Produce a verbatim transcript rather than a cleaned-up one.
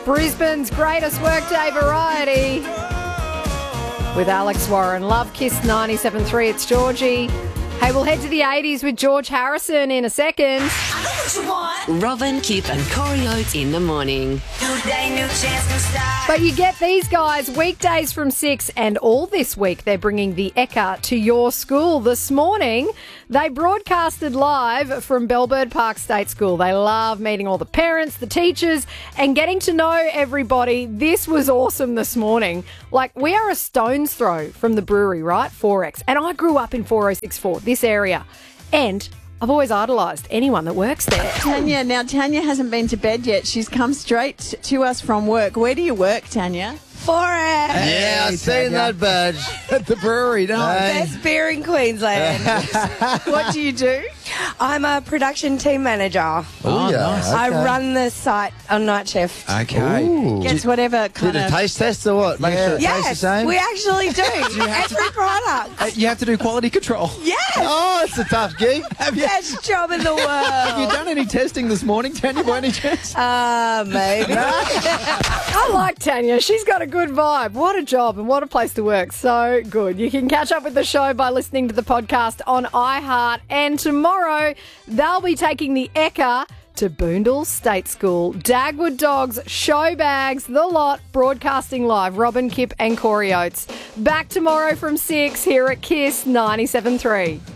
Brisbane's greatest workday variety with Alex Warren. Love Kiss ninety-seven point three. It's Georgie. Hey, we'll head to the eighties with George Harrison in a second. I know what you want. Robin, Kip and Corey Oates in the morning. New day, new chance, new start. But you get these guys weekdays from six, and all this week they're bringing the Ekka to your school. This morning, they broadcasted live from Bellbird Park State School. They love meeting all the parents, the teachers, and getting to know everybody. This was awesome this morning. Like, we are a stone's throw from the brewery, right? four X. And I grew up in four oh six four, this area. And I've always idolised anyone that works there. Tanya, now Tanya hasn't been to bed yet. She's come straight to us from work. Where do you work, Tanya? four X. Yeah, I've seen that badge. At the brewery, no. Hey. Best beer in Queensland. What do you do? I'm a production team manager. Oh, yeah. nice. I okay. run the site on night shift. Okay. Ooh. Gets whatever kind Did a of... taste test or what? Make sure it tastes the Yes, same? we actually do. Every product. Uh, you have to do quality control. Yes. Oh, it's a tough gig. Have you, Best job in the have you world. done any testing this morning, Tanya, by any chance? Uh, maybe. I like Tanya. She's got a good vibe. What a job and what a place to work. So good. You can catch up with the show by listening to the podcast on iHeart. And tomorrow, they'll be taking the Ekka to Boondall State School. Dagwood Dogs, show bags, the lot, broadcasting live. Robin, Kip and Corey Oates. Back tomorrow from six here at Kiss ninety-seven point three.